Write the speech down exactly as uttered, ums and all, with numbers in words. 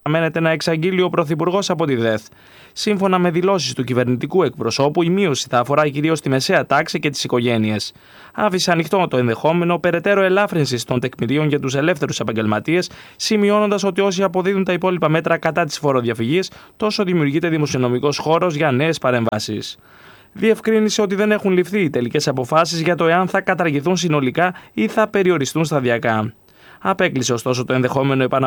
αναμένεται να εξαγγείλει ο Πρωθυπουργός από τη ΔΕΘ. Σύμφωνα με δηλώσεις του κυβερνητικού εκπροσώπου, η μείωση θα αφορά κυρίως τη μεσαία τάξη και τις οικογένειες. Άφησε ανοιχτό το ενδεχόμενο περαιτέρω ελάφρυνσης των τεκμηρίων για τους ελεύθερους επαγγελματίες, σημειώνοντας ότι όσοι αποδίδουν τα υπόλοιπα μέτρα κατά της φοροδιαφυγής, τόσο δημιουργείται δημοσιονομικός χώρος για νέες παρεμβάσεις. Διευκρίνησε ότι δεν έχουν ληφθεί οι τελικές αποφάσεις για το εάν θα καταργηθούν συνολικά ή θα περιοριστούν σταδιακά. Απέκλεισε ωστόσο το ενδεχόμενο επαναφοράς